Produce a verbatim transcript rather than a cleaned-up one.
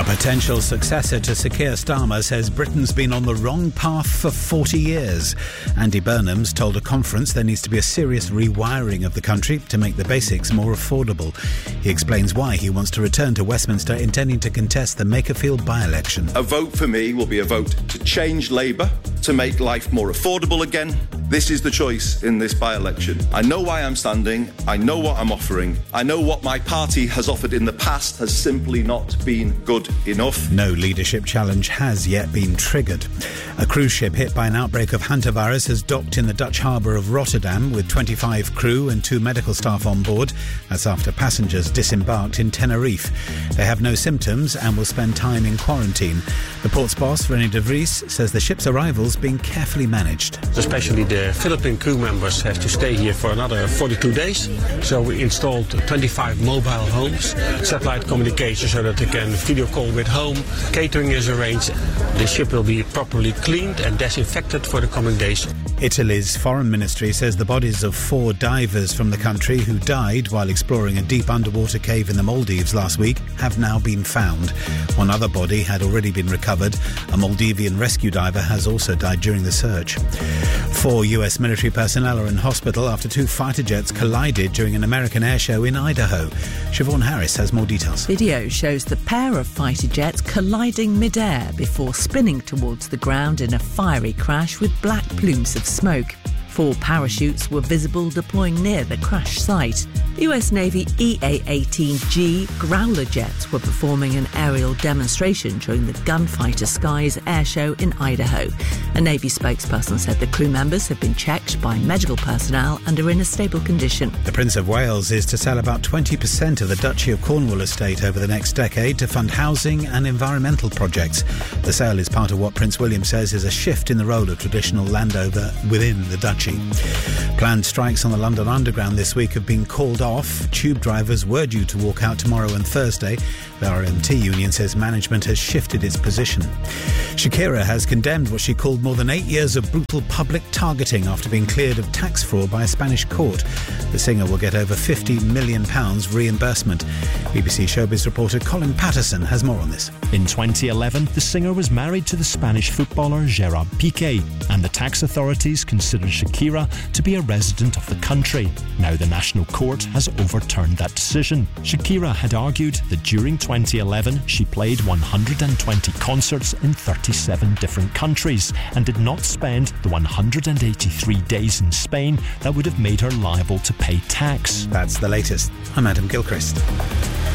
A potential successor to Sir Keir Starmer says Britain's been on the wrong path for forty years. Andy Burnham's told a conference there needs to be a serious rewiring of the country to make the basics more affordable. He explains why he wants to return to Westminster, intending to contest the Makerfield by-election. A vote for me will be a vote to change Labour, to make life more affordable again. This is the choice in this by-election. I know why I'm standing. I know what I'm offering. I know what my party has offered in the past has simply not been good enough. No leadership challenge has yet been triggered. A cruise ship hit by an outbreak of hantavirus has docked in the Dutch harbour of Rotterdam with twenty-five crew and two medical staff on board. That's after passengers disembarked in Tenerife. They have no symptoms and will spend time in quarantine. The port's boss, René de Vries, says the ship's arrival's being carefully managed. Especially the Philippine crew members have to stay here for another forty-two days. So we installed twenty-five mobile homes, satellite communication so that they can video call with home. Catering is arranged. The ship will be properly cleaned and disinfected for the coming days. Italy's foreign ministry says the bodies of four divers from the country who died while exploring a deep underwater cave in the Maldives last week have now been found. One other body had already been recovered. A Maldivian rescue diver has also died during the search. Four U S military personnel are in hospital after two fighter jets collided during an American air show in Idaho. Siobhan Harris has more details. Video shows the pair of fighter jets colliding mid-air before spinning towards the ground in a fiery crash with black plumes of smoke. Four parachutes were visible deploying near the crash site. The U S Navy E A eighteen G Growler jets were performing an aerial demonstration during the Gunfighter Skies air show in Idaho. A Navy spokesperson said the crew members have been checked by medical personnel and are in a stable condition. The Prince of Wales is to sell about twenty percent of the Duchy of Cornwall estate over the next decade to fund housing and environmental projects. The sale is part of what Prince William says is a shift in the role of traditional landowner within the Duchy. Planned strikes on the London Underground this week have been called off. Tube drivers were due to walk out tomorrow and Thursday. The R M T union says management has shifted its position. Shakira has condemned what she called more than eight years of brutal public targeting after being cleared of tax fraud by a Spanish court. The singer will get over fifty million pounds reimbursement. B B C Showbiz reporter Colin Patterson has more on this. In twenty eleven, the singer was married to the Spanish footballer Gerard Piqué, and the tax authorities considered Shakira to be a resident of the country. Now the National Court has overturned that decision. Shakira had argued that during twenty eleven she played one hundred twenty concerts in thirty-seven different countries and did not spend the one hundred eighty-three days in Spain that would have made her liable to pay tax. That's the latest. I'm Adam Gilchrist.